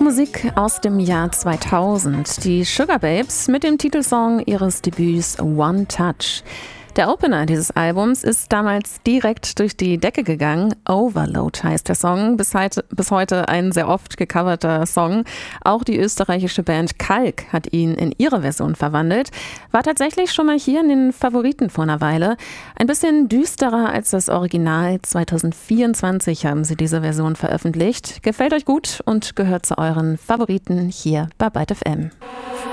Musik aus dem Jahr 2000. Die Sugababes mit dem Titelsong ihres Debüts One Touch. Der Opener dieses Albums ist damals direkt durch die Decke gegangen. Overload heißt der Song, bis heute ein sehr oft gecoverter Song. Auch die österreichische Band Kalk hat ihn in ihre Version verwandelt. War tatsächlich schon mal hier in den Favoriten vor einer Weile. Ein bisschen düsterer als das Original. 2024 haben sie diese Version veröffentlicht. Gefällt euch gut und gehört zu euren Favoriten hier bei Byte FM.